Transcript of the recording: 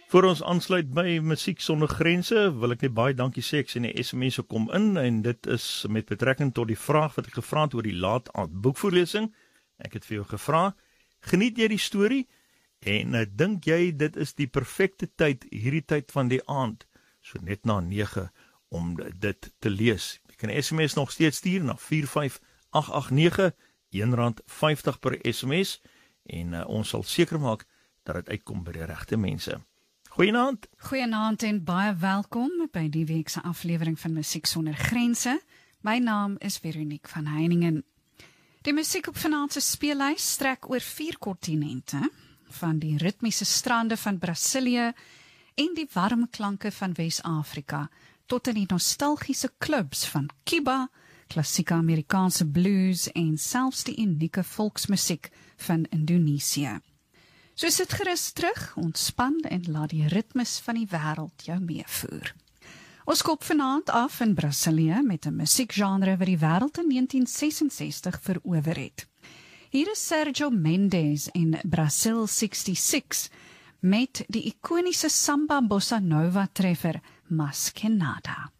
Voor ons aansluit by Musiek Sonder Grense, wil ek net baie dankie sê, ek sien die SMS'e kom in, en dit is met betrekking tot die vraag wat ek gevra het oor die laat aand boekvoorlesing. Ek het vir jou gevra, geniet jy die storie, en dink jy dit is die perfekte tyd, hierdie tyd van die aand, so net na 9, om dit te lees. Jy kan SMS nog steeds stuur na 45889, R1.50 per SMS, en ons sal seker maak dat dit uitkom by die regte mense. Goeienaand. Goeienaand en baie welkom by die weekse aflewering van Musiek Sonder Grense. My naam is Veronique van Heiningen. Die musiek op vanaand se speellys strek oor 4 kontinente, van die ritmiese strande van Brasilië en die warme klanke van Wes-Afrika, tot in die nostalgiese clubs van Cuba, klassieke Amerikaanse blues en selfs die unieke volksmusiek van Indonesië. So sit gerus terug, ontspan en laat die ritmes van die wêreld jou meevoer. Ons kop vanaand af in Brasilië met 'n musiekgenre wat die wêreld in 1966 verower het. Hier is Sergio Mendes en Brasil 66 met die ikoniese samba bossa nova treffer Mas Que Nada.